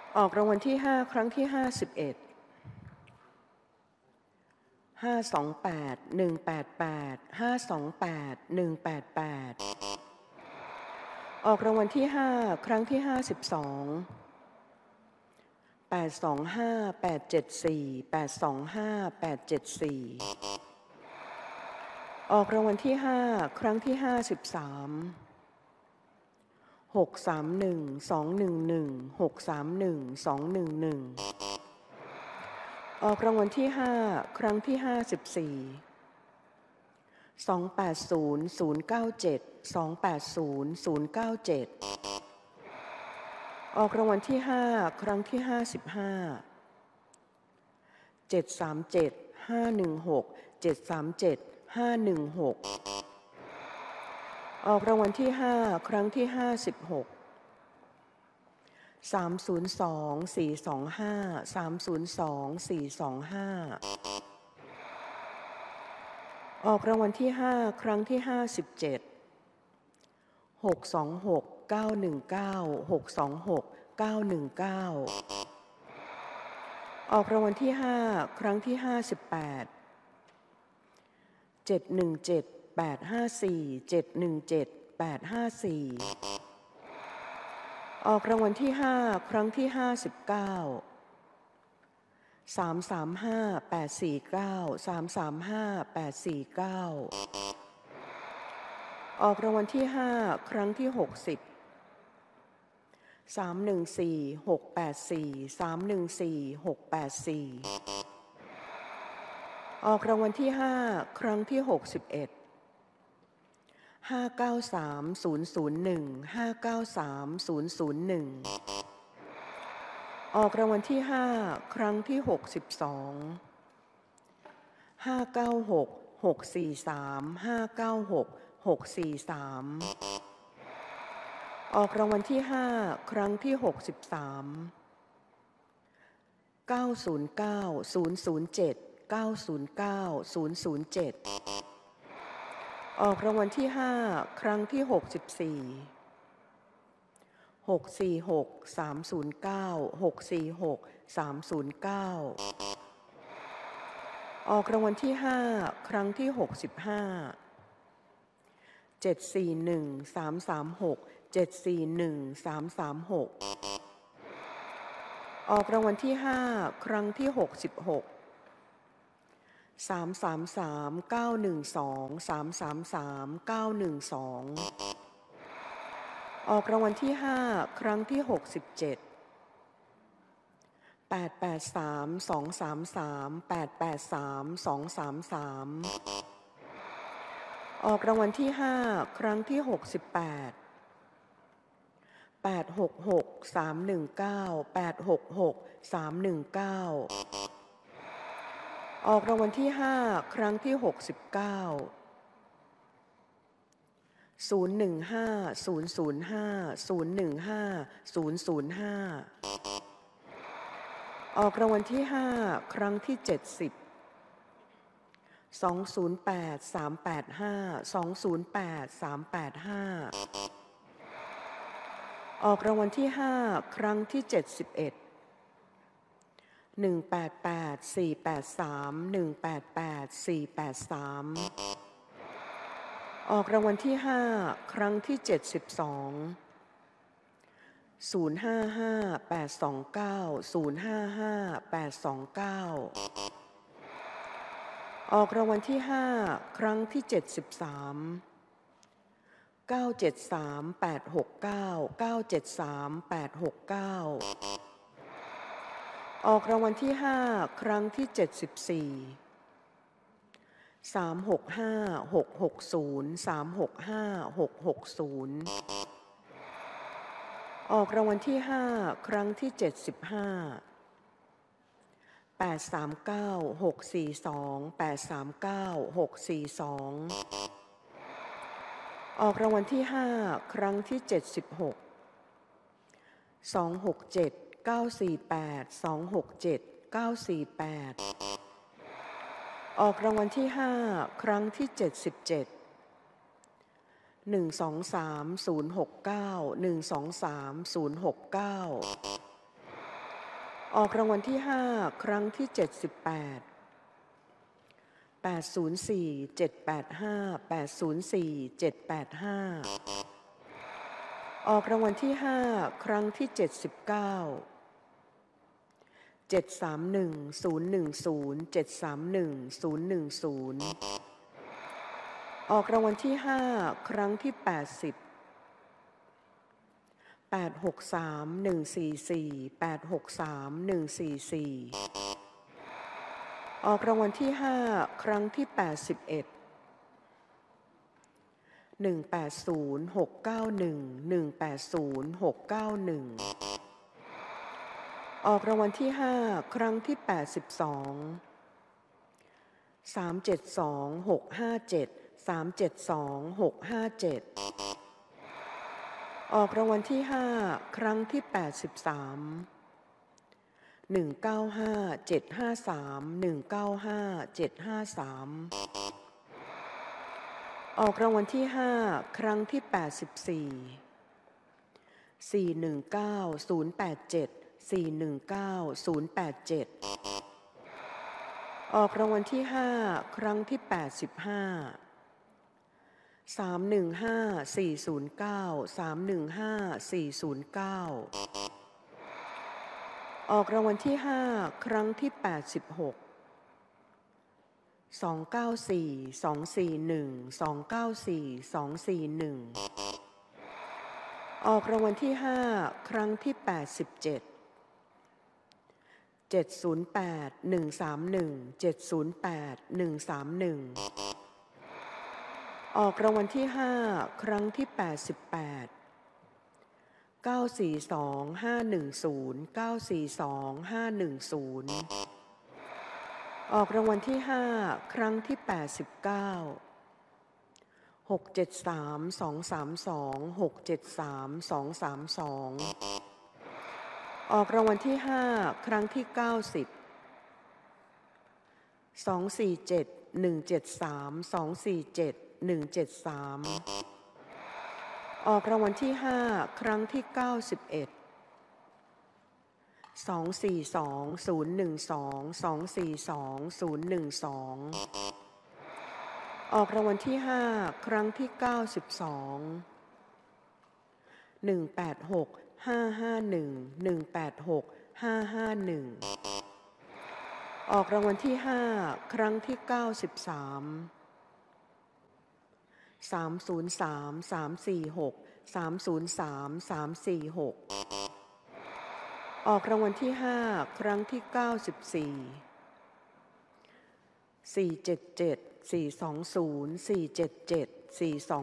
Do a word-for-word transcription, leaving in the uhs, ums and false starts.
ออกรางวัลที่ห้าครั้งที่ห้าสิบเอ็ดห้าสองแปดหนึ่งแปดแปดห้าสองแปดหนึ่งแปดแปดออกรางวัลที่ห้าครั้งที่ห้าสิบสองแปดสองห้าแปดเจ็ดสี่แปดสองห้าแปดเจ็ดสี่ออกรางวัลที่ห้าครั้งที่ห้าสิบสามหกสามหนึ่งสองหนึ่งหนึ่งหกสามหนึ่งสองหนึ่งหนึ่งออกรางวัลที่ห้าครั้งที่ห้าสิบสี่สองแปดศูนย์ศูนย์เก้าเจ็ดสองแปดศูนย์ศูนย์เก้าเจ็ดออกรางวัลที่ห้าครั้งที่ห้าสิบห้าเจ็ดสามเจ็ดห้าหนึ่งหกเจ็ดสามเจ็ดห้าหนึ่งหกออกรางวัลที่ห้าครั้งที่ห้าสิบหกสามศูนย์สองสี่สองห้าสามศูนย์สองสี่สองห้าออกรางวัลที่ห้าครั้งที่ห้าสิบเจ็ดหกสองหกเก้าหนึ่งเก้าหกสองหกเก้าหนึ่งเก้าออกรางวัลที่ห้าครั้งที่ห้าสิบแปดเจ็ดหนึ่งเจ็ดแปดห้าสี่เจ็ดหนึ่งเจ็ดแปดห้าสี่ออกรางวัลที่ห้าครั้งที่ห้าสิบเก้าสามสามห้าแปดสี่เก้าสามสามห้าแปดสี่เก้าออกรางวัลที่ห้าครั้งที่หกสิบสามหนึ่งสี่หกแปดสี่สามหนึ่งสี่หกแปดสี่ออกรางวัลที่ห้าครั้งที่หกสิบเอ็ดห้าเก้าสามศูนย์ศูนย์หนึ่งห้าเก้าสามศูนย์ศูนย์หนึ่งออกรางวัลที่ห้าครั้งที่หกสิบสองห้าเก้าหกหกสี่สามห้าเก้าหกหกสี่สามออกรางวัลที่ห้าครั้งที่หกสิบสามเก้าศูนย์เก้าศูนย์ศูนย์เจ็ดเก้าศูนย์เก้าศูนย์ศูนย์เจ็ดออกรางวัลที่ห้าครั้งที่หกสิบสี่หกสี่หกสามศูนย์เก้าหกสี่หกสามศูนย์เก้าออกรางวัลที่ห้าครั้งที่หกสิบห้าเจ็ดสี่หนึ่งสามสามหกเจ็ดสี่หนึ่งสามสามหกออกรางวัลที่ห้าครั้งที่หกสิบหกสามสามสามเก้าหนึ่งสองสามสามสามเก้าหนึ่งสองออกรางวัลที่ห้าครั้งที่หกสิบเจ็ดแปดแปดสามสองสามสามแปดแปดสามสองสามสามออกรางวัลที่ห้าครั้งที่หกสิบแปดแปดหกหกสามหนึ่งเก้าแปดหกหกสามหนึ่งเก้าออกรางวัลที่ห้าครั้งที่หกสิบเก้าศูนย์หนึ่งห้าศูนย์ศูนย์ห้าศูนย์หนึ่งห้าศูนย์ศูนย์ห้าออกรางวัลที่ห้าครั้งที่เจ็ดสิบสองศูนย์แปดสามแปดห้าสองศูนย์แปดสามแปดห้าออกรางวัลที่ห้าครั้งที่เจ็ดสิบเอ็ดหนึ่งแปดแปดสี่แปดสามหนึ่งแปดแปดสี่แปดสามออกรางวัลที่ห้าครั้งที่เจ็ดสิบสองศูนย์ห้าห้าแปดสองเก้าศูนย์ห้าห้าแปดสองเก้าออกรางวัลที่ห้าครั้งที่เจ็ดสิบสามเก้าเจ็ดสามแปดหกเก้าเก้าเจ็ดสามแปดหกเก้าออกรางวัลที่ห้าครั้งที่เจ็ดสิบสี่สามหกห้าหกหกศูนย์สามหกห้าหกหกศูนย์ออกรางวัลที่ห้าครั้งที่เจ็ดสิบห้าแปดสามเก้าหกสี่สองแปดสามเก้าหกสี่สองออกรางวัลที่ห้าครั้งที่เจ็ดสิบหกสองหกเจ็ดเก้าสี่แปดสองหกเจ็ดเก้าสี่แปดออกรางวัลที่ห้าครั้งที่เจ็ดสิบเจ็ดหนึ่งสองสามศูนย์หกเก้าหนึ่งสองสามศูนย์หกเก้าออกรางวัลที่ห้าครั้งที่เจ็ดสิบแปดแปดศูนย์สี่เจ็ดแปดห้าแปดศูนย์สี่เจ็ดแปดห้าออกรางวัลที่ห้าครั้งที่เจ็ดสิบเก้าเจ็ดสามหนึ่งศูนย์หนึ่งศูนย์เจ็ดสามหนึ่งศูนย์หนึ่งศูนย์ออกรางวัลที่ห้าครั้งที่แปดสิบแปดหกสามหนึ่งสี่สี่แปดหกสามหนึ่งสี่สี่ออกรางวัลที่ห้าครั้งที่แปดสิบเอ็ดหนึ่งแปดศูนย์หกเก้าหนึ่งหนึ่งแปดศูนย์หกเก้าหนึ่งออกรางวัลที่ห้าครั้งที่แปดสิบสองสามเจ็ดสองหกห้าเจ็ดสามเจ็ดสองหกห้าเจ็ดออกรางวัลที่ห้าครั้งที่แปดสิบสามหนึ่งเก้าห้าเจ็ดห้าสามหนึ่งเก้าห้าเจ็ดห้าสามออกรางวัลที่ห้าครั้งที่แปดสิบสี่สี่หนึ่งเก้าศูนย์แปดเจ็ดสี่หนึ่งเก้าศูนย์แปดเจ็ดออกรางวัลที่ห้าครั้งที่แปดสิบห้าสามหนึ่งห้าสี่ศูนย์เก้าสามหนึ่งห้าสี่ศูนย์เก้าออกรางวัลที่ห้าครั้งที่แปดสิบหกสองเก้าสี่สองสี่หนึ่งสองเก้าสี่สองสี่หนึ่งออกรางวัลที่ห้าครั้งที่แปดสิบเจ็ดเจ็ดศูนย์แปดหนึ่งสามหนึ่งเจ็ดศูนย์แปดหนึ่งสามหนึ่งออกรางวัลที่ห้าครั้งที่แปดสิบแปดเก้าสี่สองห้าหนึ่งศูนย์เก้าสี่สองห้าหนึ่งศูนย์ออกรางวัลที่ห้าครั้งที่แปดสิบเก้าหกเจ็ดสามสองสามสองหกเจ็ดสามสองสามสองออกรางวัลที่ห้าครั้งที่เก้าสิบสองสี่เจ็ดหนึ่งเจ็ดสามสองสี่เจ็ดหนึ่งเจ็ดสามออกรางวัลที่ห้าครั้งที่เก้าสิบเอ็ดสองสี่สองศูนย์หนึ่งสองสองสี่สองศูนย์หนึ่งสองออกรางวัลที่ห้าครั้งที่เก้าสิบสองหนึ่งแปดหกห้าห้าหนึ่งหนึ่งแปดหกห้าห้าหนึ่งออกรางวัลที่ห้าครั้งที่เก้าสิบสามสามศูนย์สามสามสี่หกสามศูนย์สามสามสี่หกออกรางวัลที่ห้าครั้งที่เก้าสิบสี่สี่เจ็ดเจ็ดสี่สองศูนย์สี่เจ็ดเจ็ดสี่สอง